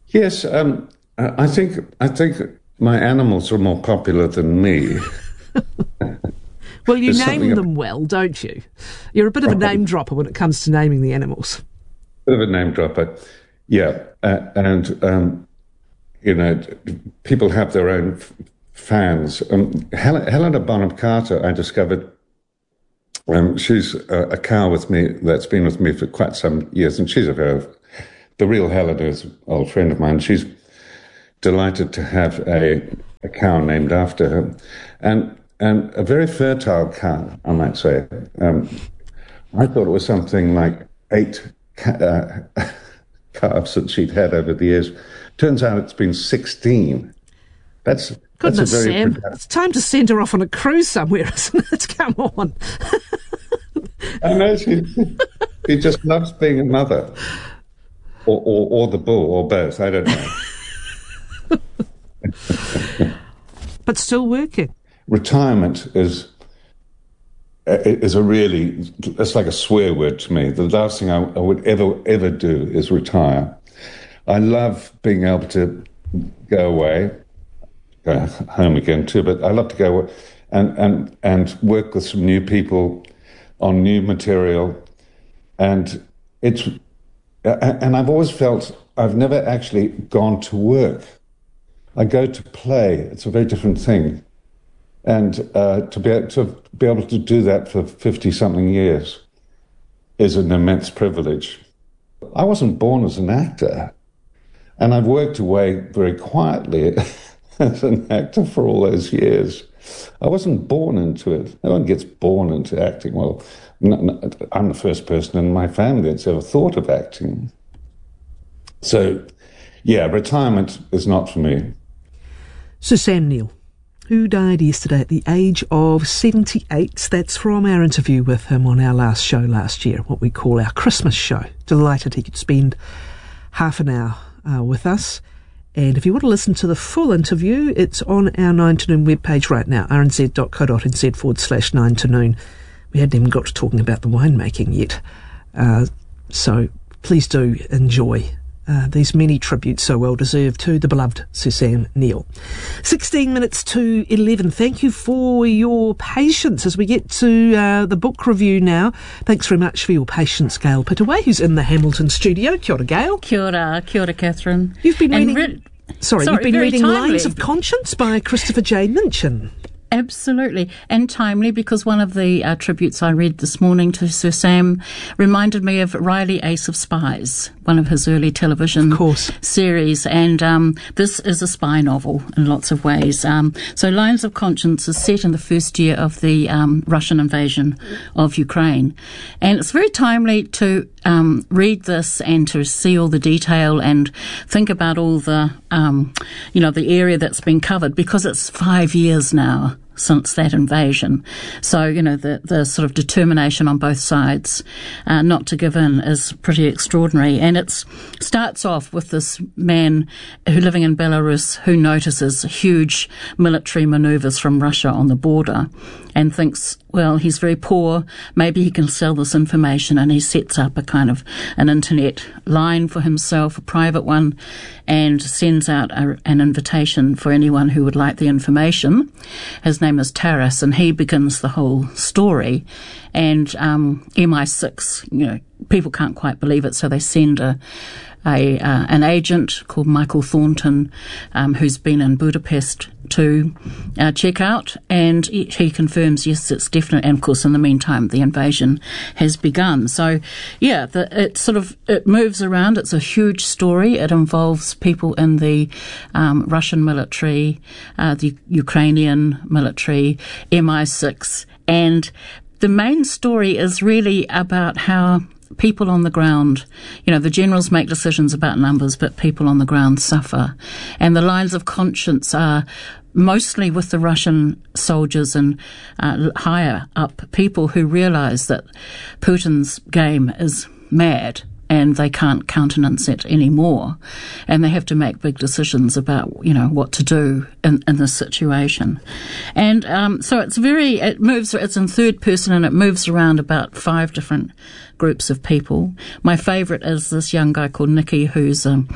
Yes, um, I think I think my animals are more popular than me. Well, you There's name them well, don't you? You're a bit of a name dropper when it comes to naming the animals. Bit of a name dropper, yeah. Uh, and, um, you know, people have their own f- fans. Um, Hel- Helena Bonham Carter, I discovered, um, she's a, a cow with me that's been with me for quite some years, and she's a very, the real Helena is an old friend of mine. She's delighted to have a, a cow named after her. And And a very fertile cow, I might say. Um, I thought it was something like eight ca- uh, calves that she'd had over the years. Turns out it's been sixteen. That's, Goodness, that's a very Sam, productive... it's time to send her off on a cruise somewhere, isn't it? Come on. I know, she, she just loves being a mother. Or, or, or the bull, or both, I don't know. But still working. Retirement is is a really, it's like a swear word to me. The last thing I, I would ever, ever do is retire. I love being able to go away, go home again too, but I love to go and, and, and work with some new people on new material. And it's, and I've always felt I've never actually gone to work. I go to play. It's a very different thing. And uh, to be to be able to do that for fifty something years is an immense privilege. I wasn't born as an actor, and I've worked away very quietly as an actor for all those years. I wasn't born into it. No one gets born into acting. Well, no, no, I'm the first person in my family that's ever thought of acting. So, yeah, retirement is not for me. Sir Sam Neill, who died yesterday at the age of seventy-eight. That's from our interview with him on our last show last year, what we call our Christmas show. Delighted he could spend half an hour uh, with us. And if you want to listen to the full interview, it's on our nine to noon webpage right now, rnz.co.nz forward slash nine to noon. We hadn't even got to talking about the winemaking yet. Uh, so please do enjoy Uh, these many tributes so well deserved to the beloved Sir Sam Neill. sixteen minutes to eleven. Thank you for your patience as we get to uh, the book review now. Thanks very much for your patience, Gail Pittaway, who's in the Hamilton studio. Kia ora, Gail. Kia ora, kia ora, Catherine. You've been and reading... Re- sorry, sorry, you've been very reading timely. Lines of Conscience by Christopher J. Minchin. Absolutely, and timely, because one of the uh, tributes I read this morning to Sir Sam reminded me of Riley, Ace of Spies, one of his early television of course. series, and um, this is a spy novel in lots of ways. Um, so Lines of Conscience is set in the first year of the um, Russian invasion of Ukraine, and it's very timely to um, read this and to see all the detail and think about all the, um, you know, the area that's been covered, because it's five years now since that invasion. So, you know, the, the sort of determination on both sides uh, not to give in is pretty extraordinary. And it starts off with this man who living in Belarus who notices huge military manoeuvres from Russia on the border and thinks, well, he's very poor, maybe he can sell this information, and he sets up a kind of an internet line for himself, a private one, and sends out a, an invitation for anyone who would like the information. His name is Taras, and he begins the whole story. And um, M I six, you know, people can't quite believe it, so they send a, a uh, an agent called Michael Thornton, um, who's been in Budapest to uh, check out, and he, he confirms, yes, it's definite. And of course, in the meantime, the invasion has begun. So, yeah, the, it sort of it moves around. It's a huge story. It involves people in the um, Russian military, uh, the Ukrainian military, M I six, and the main story is really about how people on the ground, you know, the generals make decisions about numbers, but people on the ground suffer. And the lines of conscience are mostly with the Russian soldiers and uh, higher up people who realize that Putin's game is mad and they can't countenance it anymore. And they have to make big decisions about, you know, what to do in, in this situation. And um, so it's very, it moves, it's in third person, and it moves around about five different groups of people. My favourite is this young guy called Nicky, who's um,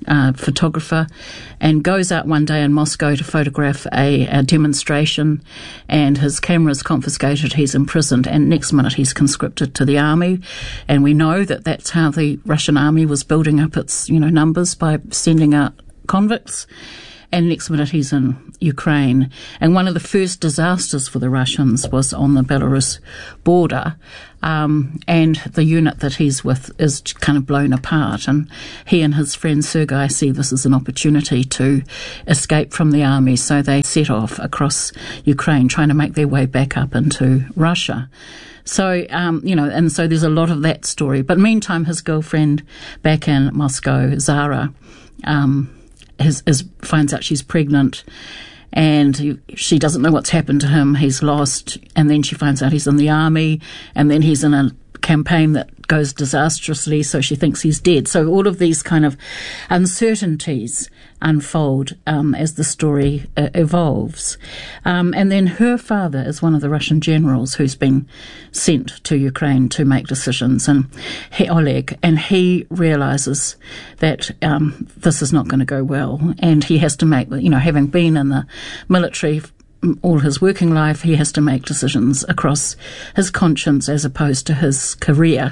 uh, photographer, and goes out one day in Moscow to photograph a, a demonstration, and his camera is confiscated, he's imprisoned, and next minute he's conscripted to the army. And we know that that's how the Russian army was building up its, you know, numbers, by sending out convicts. And next minute he's in Ukraine. And one of the first disasters for the Russians was on the Belarus border. Um, and the unit that he's with is kind of blown apart. And he and his friend Sergei see this as an opportunity to escape from the army. So they set off across Ukraine, trying to make their way back up into Russia. So, um, you know, and so there's a lot of that story. But meantime, his girlfriend back in Moscow, Zara, um, Is, is finds out she's pregnant, and he, she doesn't know what's happened to him. He's lost, and then she finds out he's in the army, and then he's in a campaign that goes disastrously, so she thinks he's dead. So all of these kind of uncertainties unfold um, as the story uh, evolves. Um, and then her father is one of the Russian generals who's been sent to Ukraine to make decisions, and he, Oleg, and he realises that um, this is not going to go well, and he has to make, you know, having been in the military all his working life, he has to make decisions across his conscience as opposed to his career.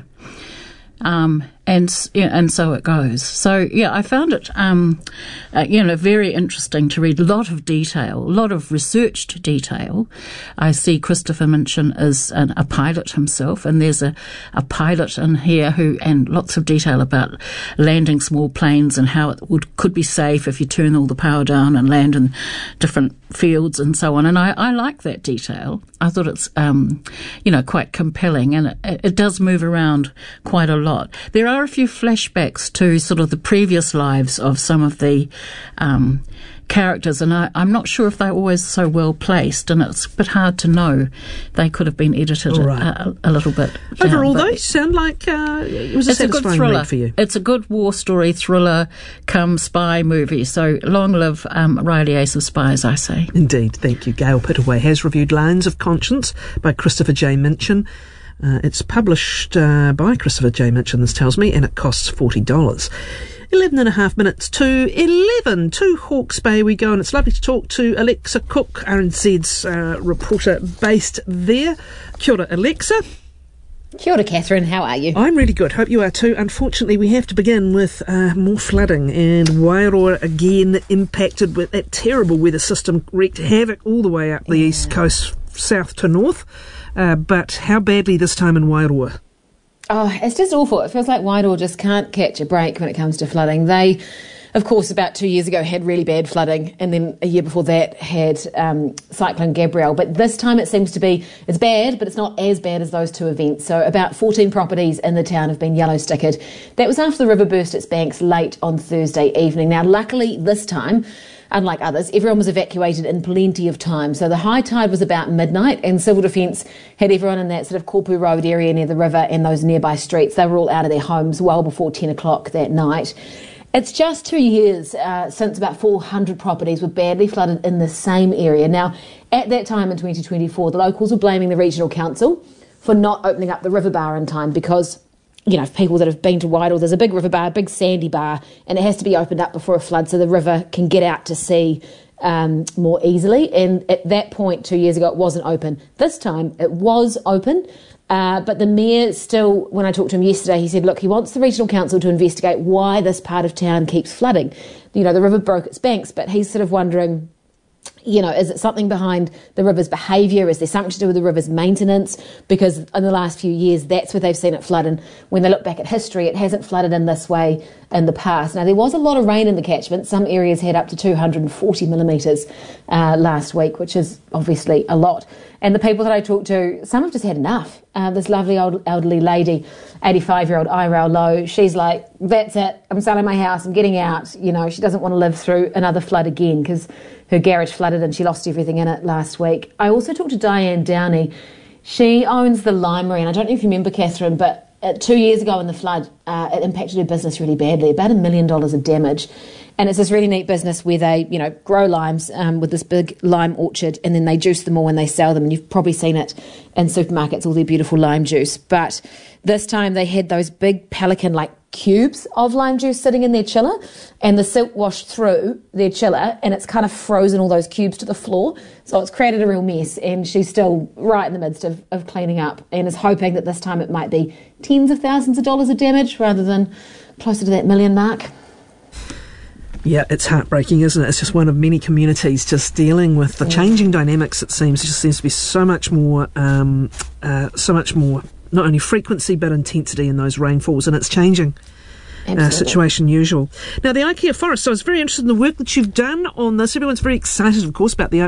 Um, and yeah, and so it goes. So yeah, I found it um, uh, you know very interesting to read. A lot of detail, a lot of researched detail. I see Christopher Minchin is an, a pilot himself, and there's a, a pilot in here who and lots of detail about landing small planes and how it would could be safe if you turn all the power down and land in different fields and so on. And I, I like that detail. I thought it's um, you know quite compelling, and it, it does move around quite a lot. There are a few flashbacks to sort of the previous lives of some of the um, characters, and I, I'm not sure if they're always so well placed, and it's a bit hard to know. They could have been edited right. a, a, a little bit. Overall, down, though, sound like uh, it was a it's satisfying a good thriller read for you. It's a good war story, thriller, come spy movie. So long live um, Riley Ace of Spies, I say. Indeed, thank you. Gail Pittaway has reviewed Lines of Conscience by Christopher J. Minchin. Uh, it's published uh, by Christopher J. Minchin, this tells me, and it costs forty dollars. Eleven and a half minutes to eleven. To Hawke's Bay we go, and it's lovely to talk to Alexa Cook, R N Z's uh, reporter based there. Kia ora, Alexa. Kia ora, Catherine. How are you? I'm really good. Hope you are too. Unfortunately, we have to begin with uh, more flooding, and Wairoa again impacted with that terrible weather system, wreaked havoc all the way up the yeah. east coast, south to north. Uh, but how badly this time in Wairoa? Oh, it's just awful. It feels like Wairoa just can't catch a break when it comes to flooding. They, of course, about two years ago had really bad flooding, and then a year before that had um, Cyclone Gabrielle. But this time it seems to be, it's bad, but it's not as bad as those two events. So about fourteen properties in the town have been yellow stickered. That was after the river burst its banks late on Thursday evening. Now, luckily this time, unlike others, everyone was evacuated in plenty of time. So the high tide was about midnight, and Civil Defence had everyone in that sort of Korpu Road area near the river and those nearby streets. They were all out of their homes well before ten o'clock that night. It's just two years uh, since about four hundred properties were badly flooded in the same area. Now, at that time in twenty twenty-four, the locals were blaming the regional council for not opening up the river bar in time because, you know, people that have been to Wairoa, there's a big river bar, a big sandy bar, and it has to be opened up before a flood so the river can get out to sea um, more easily. And at that point, two years ago, it wasn't open. This time, it was open. Uh, but the mayor still, when I talked to him yesterday, he said, look, he wants the regional council to investigate why this part of town keeps flooding. You know, the river broke its banks, but he's sort of wondering, you know, is it something behind the river's behaviour? Is there something to do with the river's maintenance? Because in the last few years, that's where they've seen it flood. And when they look back at history, it hasn't flooded in this way in the past. Now, there was a lot of rain in the catchment. Some areas had up to two hundred forty millimetres uh, last week, which is obviously a lot. And the people that I talked to, some have just had enough. Uh, this lovely old elderly lady, eighty-five-year-old Irel Lowe, she's like, that's it, I'm selling my house, I'm getting out. You know, she doesn't want to live through another flood again because her garage flooded and she lost everything in it last week. I also talked to Diane Downey. She owns the Limery, and I don't know if you remember, Catherine, but uh, two years ago in the flood, uh, it impacted her business really badly, about a million dollars of damage. And it's this really neat business where they, you know, grow limes um, with this big lime orchard, and then they juice them all and they sell them. And you've probably seen it in supermarkets, all their beautiful lime juice. But this time they had those big pelican-like cubes of lime juice sitting in their chiller, and the silt washed through their chiller, and it's kind of frozen all those cubes to the floor. So it's created a real mess, and she's still right in the midst of, of cleaning up, and is hoping that this time it might be tens of thousands of dollars of damage rather than closer to that million mark. Yeah, it's heartbreaking, isn't it? It's just one of many communities just dealing with the changing dynamics. It seems it just seems to be so much more, um, uh, so much more. Not only frequency but intensity in those rainfalls, and it's changing uh, situation usual. Now, the IKEA Forest, so I was very interested in the work that you've done on this. Everyone's very excited, of course, about the